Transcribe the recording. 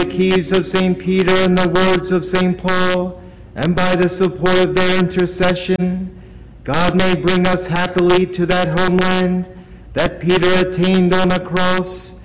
the keys of St. Peter and the words of St. Paul, and by the support of their intercession, God may bring us happily to that homeland that Peter attained on the cross,